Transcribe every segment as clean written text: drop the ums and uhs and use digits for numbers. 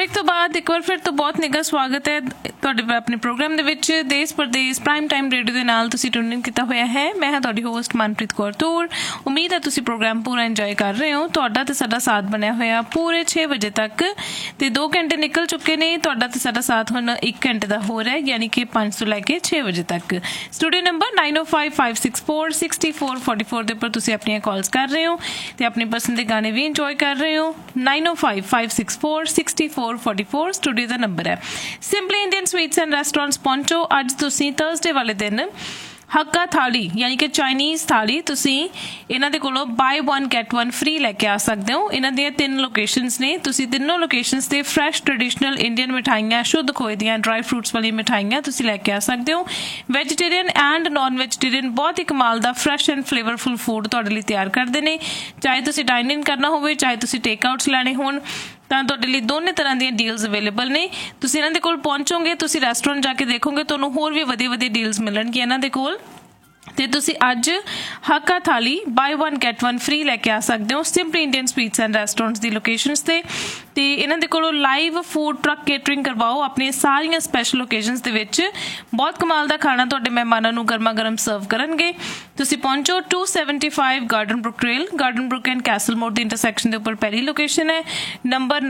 Break तो बाद एक बार फिर तो बहुत निघा स्वागत है ਤੁਹਾਡੇ ਆਪਣੇ ਪ੍ਰੋਗਰਾਮ ਦੇ ਵਿੱਚ ਦੇਸ਼ ਪ੍ਰਦੇਸ਼ ਪ੍ਰਾਈਮ ਟਾਈਮ ਰੇਡੀਓ ਦੇ ਨਾਲ ਤੁਸੀਂ ਟਿਊਨ ਇਨ ਕੀਤਾ ਹੋਇਆ ਹੈ। ਮੈਂ ਹਾਂ ਤੁਹਾਡੀ ਹੋਸਟ ਮਨਪ੍ਰੀਤ ਕੌਰ ਤੂਰ। ਉਮੀਦ ਹੈ ਤੁਸੀਂ ਪ੍ਰੋਗਰਾਮ ਪੂਰਾ ਇੰਜੋਏ ਕਰ ਰਹੇ ਹੋ। ਤੁਹਾਡਾ ਤੇ ਸਾਡਾ ਸਾਥ ਬਣਿਆ ਹੋਇਆ ਪੂਰੇ 6 ਵਜੇ ਤੱਕ ਤੇ 2 ਘੰਟੇ ਨਿਕਲ ਚੁੱਕੇ ਨੇ। ਤੁਹਾਡਾ ਤੇ ਸਾਡਾ ਸਾਥ ਹੁਣ 1 ਘੰਟੇ ਦਾ ਹੋ ਰਿਹਾ ਹੈ, ਯਾਨੀ ਕਿ 5 ਤੋਂ ਲੈ ਕੇ 6 ਵਜੇ ਤੱਕ। ਸਟੂਡੀਓ ਨੰਬਰ 9055646444 ਦੇ ਉੱਪਰ ਤੁਸੀਂ ਆਪਣੀਆਂ ਕਾਲਸ ਕਰ ਰਹੇ ਹੋ ਤੇ ਆਪਣੀ ਪਸੰਦ ਦੇ ਗਾਣੇ ਵੀ ਇੰਜੋਏ ਕਰ ਰਹੇ ਹੋ। 9055646444 ਸਟੂਡੀਓ ਦਾ ਨੰਬਰ ਹੈ। Simply Indian sweets and restaurants ਪਹੁੰਚੋ। ਅੱਜ ਤੁਸੀਂ ਥਰਸਡੇ ਵਾਲੇ ਦਿਨ ਹੱਕਾ ਥਾਲੀ ਯਾਨੀ ਕਿ ਚਾਈਨੀਜ਼ ਥਾਲੀ ਤੁਸੀਂ ਇਹਨਾਂ ਦੇ ਕੋਲੋਂ ਬਾਏ 1 ਗੈਟ 1 ਫ੍ਰੀ ਲੈ ਕੇ ਆ ਸਕਦੇ ਹੋ। ਇਹਨਾਂ ਦੀਆਂ 3 ਲੋਕੇਸ਼ਨਸ ਨੇ। ਤੁਸੀਂ ਤਿੰਨੋਂ ਲੋਕੇਸ਼ਨਸ ਤੇ ਫਰੈਸ਼ ਟ੍ਰੈਡੀਸ਼ਨਲ ਇੰਡੀਅਨ ਮਿਠਾਈਆਂ, ਸ਼ੁੱਧ ਖੋਏ ਦੀਆਂ ਡਰਾਈ ਫਰੂਟਸ ਵਾਲੀ ਮਿਠਾਈਆਂ ਤੁਸੀਂ ਲੈ ਕੇ ਆ ਸਕਦੇ ਹੋ। ਵੈਜੀਟੇਰੀਅਨ ਐਂਡ ਨॉन ਵੈਜੀਟੇਰੀਅਨ ਬਹੁਤ ਹੀ ਕਮਾਲ ਦਾ ਫਰੈਸ਼ ਐਂਡ ਫਲੇਵਰਫੁਲ ਫੂਡ ਤੁਹਾਡੇ ਲਈ ਤਿਆਰ ਕਰਦੇ ਨੇ। ਚਾਹੇ ਤੁਸੀਂ ਡਾਈਨ ਇਨ ਕਰਨਾ ਹੋਵੇ, ਚਾਹੇ ਤੁਸੀਂ ਟੇਕ ਆਊਟਸ ਲੈਣੇ ਹੋਣ, ਤਾਂ ਤੁਹਾਡੇ ਲਈ ਦੋਨੇ ਤਰ੍ਹਾਂ ਦੀਆਂ ਡੀਲਸ ਅਵੇਲੇਬਲ ਨੇ। ਤੁਸੀਂ ਇਹਨਾਂ ਦੇ ਕੋਲ ਪਹੁੰਚੋਗੇ, ਤੁਸੀਂ ਰੈਸਟੋਰੈਂਟ ਜਾ ਕੇ ਦੇਖੋਗੇ, ਤੁਹਾਨੂੰ ਹੋਰ ਵੀ ਵਧੀਆ ਵਧੀਆ ਡੀਲਸ ਮਿਲਣਗੀਆਂ ਇਹਨਾਂ ਦੇ ਕੋਲ। ਤੇ ਤੁਸੀਂ ਅੱਜ ਹੱਕਾ ਥਾਲੀ ਬਾਏ 1 ਗੈਟ 1 ਫ੍ਰੀ ਲੈ ਕੇ ਆ ਸਕਦੇ ਹੋ simply Indian sweets and restaurants the locations ਤੇ। ਤੇ ਇਹਨਾਂ ਦੇ ਕੋਲੋਂ ਲਾਈਵ ਫੂਡ ਟਰੱਕ ਕੇਟਰਿੰਗ ਕਰਵਾਓ ਆਪਣੀਆਂ ਸਾਰੀਆਂ ਸਪੈਸ਼ਲ ਓਕੇਜ਼ਨਸ ਦੇ ਵਿੱਚ। ਬਹੁਤ ਕਮਾਲ ਦਾ ਖਾਣਾ ਤੁਹਾਡੇ ਮਹਿਮਾਨਾਂ ਨੂੰ ਗਰਮਾ ਗਰਮ ਸਰਵ ਕਰਨਗੇ। ਤੁਸੀਂ ਪਹੁੰਚੋ 275 garden Brook rail, garden Brook and Castell ਮੋੜ ਦੀ ਇੰਟਰਸੈਕਸ਼ਨ ਦੇ ਉੱਪਰ ਪਹਿਲੀ ਲੋਕੇਸ਼ਨ ਹੈ। ਨੰਬਰ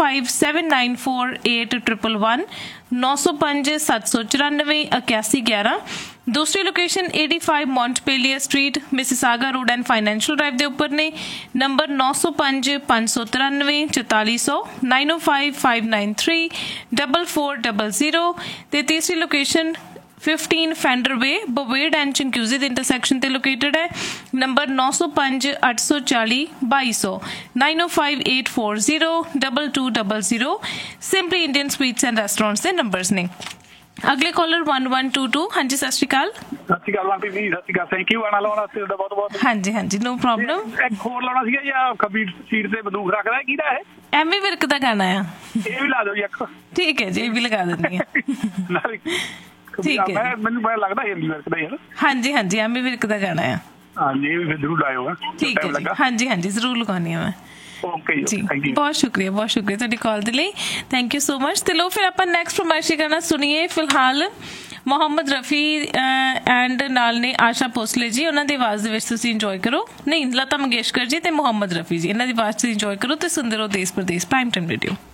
9057948111 905 794 8111। दूसरी location 85 Montpellier street Mississauga road and financial drive के उपर ने। नंबर 905 593 4400 905 593 4400। ते तीसरी लोकेशन 15 फेंडर वे बवेड एंड चिंक्यूजी के इंटरसैक्शन ते लोकेटेड है। Number 905 840 2200 905 840 2200। Simply Indian sweets and restaurants के नंबर्स ने। अगले कॉलर 1122। हाँ जी, सत श्री अकाल। सत श्री अकाल थैंक यू गाना लाउण वास्ते बहुत बहुत। हाँ जी हाँ जी, नो प्रॉब्लम। एक होर लाउणा सीगा जी, खब्बी सीट ते बंदूक रखदा है, किहदा है? एमी विर्क दा गाना है। ये भी ला दो जी एक। ठीक है जी, ये भी लगा देनी है। ठीक है, मैनूं पता लगदा एमी विर्क दा यार। हाँ जी हाँ जी, एमी विर्क दा गाना है। हाँ जी, ये भी जरूर लाएगा। ठीक है जी, हाँ जी हाँ जी, जरूर लगानी है मैं। जी बहुत शुक्रिया ਤੁਹਾਡੀ ਕਾਲ ਦੇ ਲਈ। Thank you so much. ਤੇ ਲੋ ਫਿਰ ਆਪਾਂ ਨੈਕਸਟ ਫਰਮਾਇਸ਼ੀ ਗਾਣਾ ਸੁਣੀਏ। ਫਿਲਹਾਲ ਮੁਹੰਮਦ ਰਫੀ ਐਂਡ ਨਾਲ ਨੇ ਆਸ਼ਾ ਭੋਸਲੇ ਜੀ, ਉਹਨਾਂ ਦੀ ਆਵਾਜ਼ ਦੇ ਵਿੱਚ ਤੁਸੀਂ ਇੰਜੋਏ ਕਰੋ। ਨਹੀਂ, ਲਤਾ ਮੰਗੇਸ਼ਕਰ ਜੀ ਤੇ ਮੁਹੰਮਦ ਰਫੀ ਜੀ, ਇਹਨਾਂ ਦੀ ਆਵਾਜ਼ 'ਚ ਇੰਜੋਏ ਕਰੋ ਤੇ ਸੁਣਦੇ ਰਹੋ ਦੇਸ਼ ਪ੍ਰਦੇਸ਼ ਪ੍ਰਾਈਮ ਟਾਈਮ ਰੇਡੀਓ।